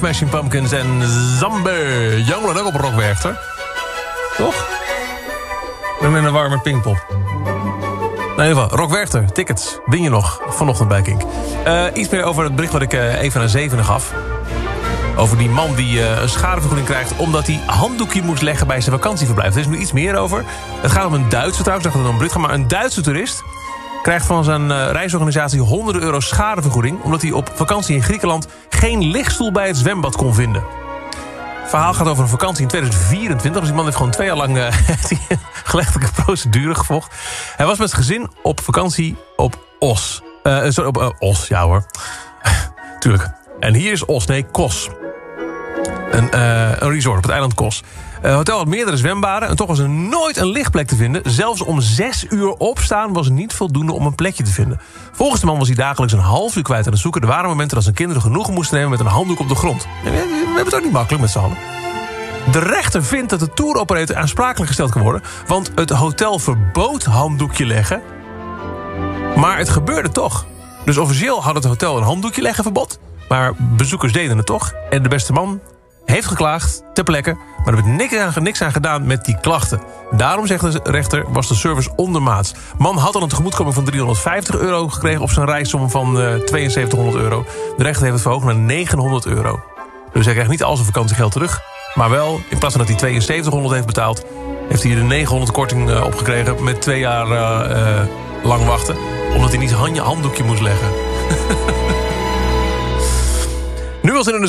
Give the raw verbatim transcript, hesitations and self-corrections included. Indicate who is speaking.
Speaker 1: Smashing Pumpkins en Zambe. Youngblood ook op Rock Werchter. Toch? Ik ben met een warme Pinkpop. Nou, in ieder geval, Rock Werchter, tickets. Win je nog vanochtend bij Kink. Uh, iets meer over het bericht wat ik uh, even naar zevenen gaf. Over die man die uh, een schadevergoeding krijgt omdat hij handdoekje moest leggen bij zijn vakantieverblijf. Er is nu iets meer over. Het gaat om een Duitse trouwens, ik dacht dat het om Brit gaat, maar een Duitse toerist krijgt van zijn uh, reisorganisatie honderden euro schadevergoeding omdat hij op vakantie in Griekenland geen lichtstoel bij het zwembad kon vinden. Het verhaal gaat over een vakantie in tweeduizend vierentwintig. Dus die man heeft gewoon twee jaar lang uh, gerechtelijke procedure gevolgd. Hij was met zijn gezin op vakantie op Os. Uh, sorry, op uh, Os, ja hoor. Tuurlijk. En hier is Os, nee, Kos. Een, uh, een resort op het eiland Kos. Het hotel had meerdere zwembaden en toch was er nooit een lichtplek te vinden. Zelfs om zes uur opstaan was niet voldoende om een plekje te vinden. Volgens de man was hij dagelijks een half uur kwijt aan het zoeken. Er waren momenten dat zijn kinderen genoegen moesten nemen met een handdoek op de grond. We hebben het ook niet makkelijk met z'n allen. De rechter vindt dat de touroperator aansprakelijk gesteld kan worden, want het hotel verbood handdoekje leggen. Maar het gebeurde toch. Dus officieel had het hotel een handdoekje leggen verbod, maar bezoekers deden het toch. En de beste man heeft geklaagd ter plekke, maar er werd niks aan, niks aan gedaan met die klachten. Daarom, zegt de rechter, was de service ondermaats. Man had al een tegemoetkoming van driehonderdvijftig euro gekregen op zijn reissom van uh, tweeënzeventighonderd euro. De rechter heeft het verhoogd naar negenhonderd euro. Dus hij krijgt niet al zijn vakantiegeld terug, maar wel, in plaats van dat hij tweeënzeventighonderd heeft betaald, heeft hij er negenhonderd korting uh, opgekregen met twee jaar uh, uh, lang wachten, omdat hij niet een handdoekje moest leggen. Nu was er in de